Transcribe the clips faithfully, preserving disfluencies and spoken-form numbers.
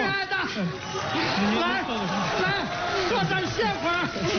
爱的，来来，坐这儿歇会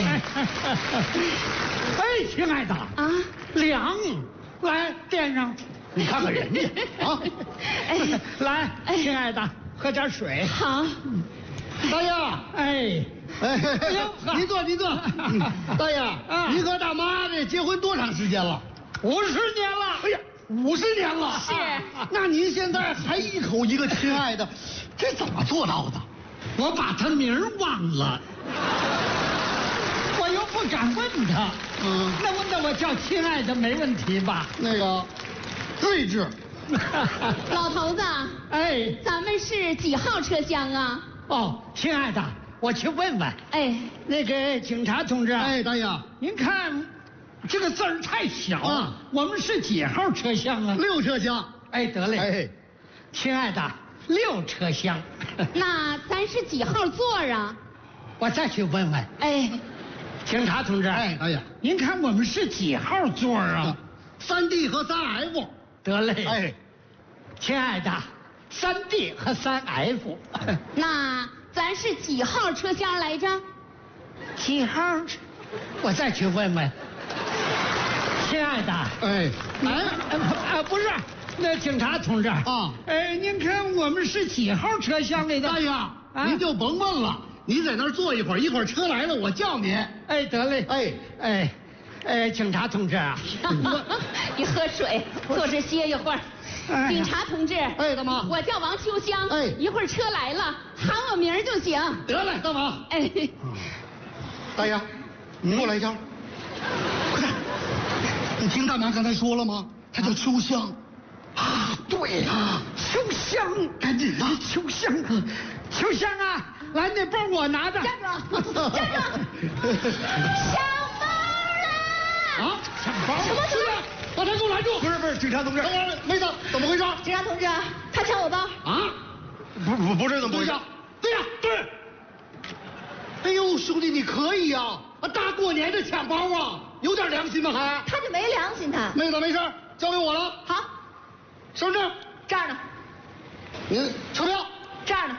儿。哎，亲爱的啊，凉，来垫上。你看看人家啊，哎，来，亲爱的，喝点水。 好。 大爷，哎。哎，您坐，您坐。大爷，啊，您和大妈这结婚多长时间了？五十年了。哎呀，五十年了。 是。 那您现在还一口一个亲爱的，这怎么做到的？我把他名儿忘了，我又不敢问他。嗯，那我那我叫亲爱的没问题吧？那个，睿智。 老头子， 哎， 咱们是几号车厢啊？ 哦，亲爱的。我去问问，哎，那个警察同志，哎，大爷，您看这个字儿太小啊，我们是几号车厢啊？六车厢。哎，得嘞，哎，亲爱的，六车厢。 那咱是几号座啊？ 我再去问问。哎，警察同志，哎，大爷，您看我们是几号座啊？三 D 和三 F。得嘞，哎，亲爱的，三 D 和三 F。 那。咱是几号车厢来着？ 几号？我再去问问。亲爱的，哎，哎，啊，不是，那警察同志啊，哎，您看我们是几号车厢来的？大爷，啊、您就甭问了，你在那儿坐一会儿，一会儿车来了我叫您。哎，得嘞，哎哎哎，警察同志啊， 你喝水，坐这歇一会儿。警察同志， 哎，大妈， 我叫王秋香，哎，一会儿车来了，喊我名儿就行。 得嘞，大妈。哎，大爷，你过来一下，快点！你听大妈刚才说了吗？她叫秋香。啊，对呀，秋香，赶紧的，秋香，秋香啊，来，那包我拿着。 站住！站住！抢包了！ 啊，抢包？什么？把他给我拦住！不是不是，警察同志，妹子，怎么回事？ 警察同志，他抢我包。 啊？不不不是，怎么回事？对呀，对。哎呦，兄弟，你可以呀！啊，大过年的抢包啊，有点良心吗？还？ 他就没良心，他。 妹子没事，交给我了。 好。 身份证这儿呢。 你车票这儿呢。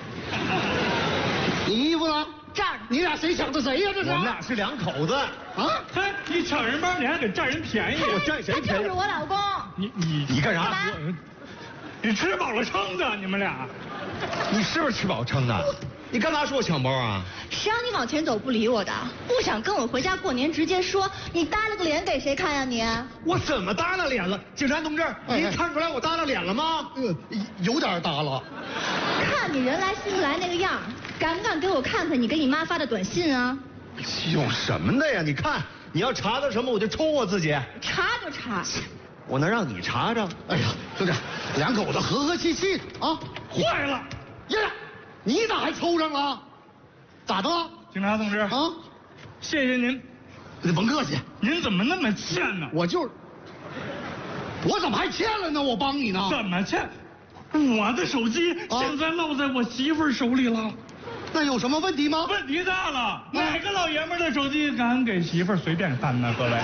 你衣服呢？ 这儿。 你俩谁抢的谁呀？这是？ 我们俩是两口子。 啊！嘿，你抢人包，你还给占人便宜？ 我占谁便宜？ 就是我老公。 你你你干啥？ 你吃饱了撑的，你们俩。 你是不是吃饱撑的？你干嘛说我抢包啊？ 谁让你往前走不理我的？不想跟我回家过年，直接说，你耷了个脸给谁看呀你？ 我怎么耷拉脸了？警察同志， 哎、 您看出来我耷拉脸了吗？ 呃，有点耷拉。 看你人来心不来那个样，敢不敢给我看看你给你妈发的短信啊？ 有什么的呀？你看，你要查到什么我就抽我自己。 查就查， 我能让你查着？ 哎呀，兄弟，两口子和和气气啊！ 坏了， 呀，你咋还抽上了？咋的了？ 警察同志啊，谢谢您。 你甭客气。 您怎么那么欠呢？ 我就是，我怎么还欠了呢？我帮你呢。 怎么欠？我的手机现在落在我媳妇儿手里了。 那有什么问题吗？ 问题大了，哪个老爷们的手机敢给媳妇儿随便翻呢？各位，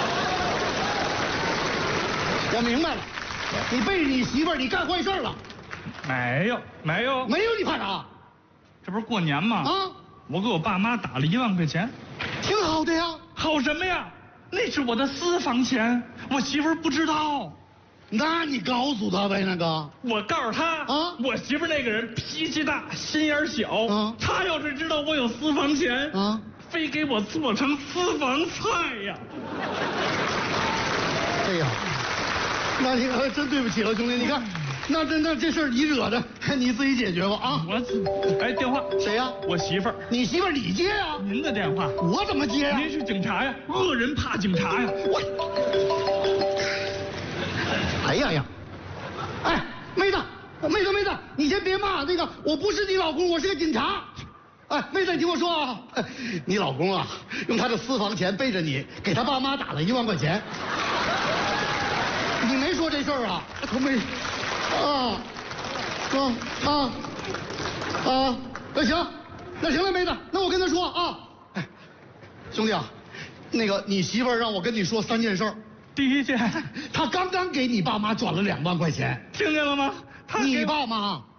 我明白了，你背着你媳妇儿，你干坏事了。 没有，没有， 没有，你怕啥？ 这不是过年吗？啊，我给我爸妈打了一万块钱， 挺好的呀。 好什么呀？那是我的私房钱，我媳妇儿不知道。 那你告诉他呗，那个。 我告诉他啊，我媳妇那个人脾气大，心眼小。啊，她要是知道我有私房钱啊，非给我做成私房菜呀。 哎呀，那你可真对不起了，兄弟。你看，那这那这事儿你惹的，你自己解决吧啊。 我，哎，电话谁呀？ 我媳妇儿。 你媳妇儿你接呀？ 您的电话。 我怎么接呀？ 您是警察呀，恶人怕警察呀。我。 哎呀呀！哎，妹子，妹子，妹子，你先别骂那个，我不是你老公，我是个警察。哎，妹子，你听我说啊，你老公啊，用他的私房钱背着你，给他爸妈打了一万块钱。你没说这事儿啊？他没。啊啊啊啊！那行，那行了，妹子，那我跟他说啊。哎，兄弟啊，那个你媳妇儿让我跟你说三件事儿。 第一件， 他刚刚给你爸妈转了两万块钱， 听见了吗？ 你爸妈